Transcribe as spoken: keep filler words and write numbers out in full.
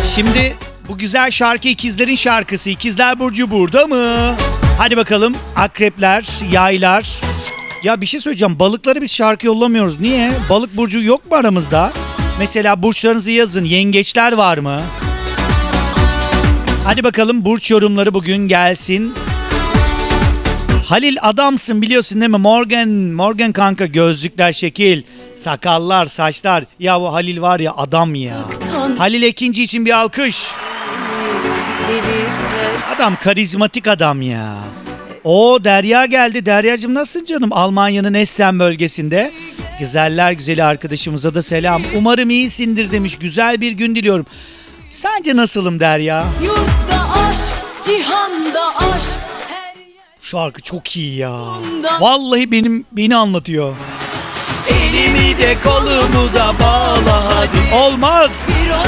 Şimdi bu güzel şarkı ikizlerin şarkısı. İkizler Burcu burada mı? Hadi bakalım akrepler, yaylar. Ya bir şey söyleyeceğim. Balıkları biz şarkı yollamıyoruz. Niye? Balık burcu yok mu aramızda? Mesela burçlarınızı yazın. Yengeçler var mı? Hadi bakalım burç yorumları bugün gelsin. Halil adamsın biliyorsun değil mi? Morgan, Morgan kanka, gözlükler şekil. Sakallar, saçlar. Ya bu Halil var ya, adam ya. Halil Ekinci için bir alkış. Adam karizmatik adam ya. O Derya geldi. Deryacığım nasılsın canım? Almanya'nın Essen bölgesinde. Güzeller güzeli arkadaşımıza da selam. Umarım iyisindir demiş. Güzel bir gün diliyorum. Sence nasılım Derya? Yurtta aşk, cihanda aşk. Şarkı çok iyi ya. Vallahi benim beni anlatıyor. Elimi de kolumu da bağla hadi. Olmaz.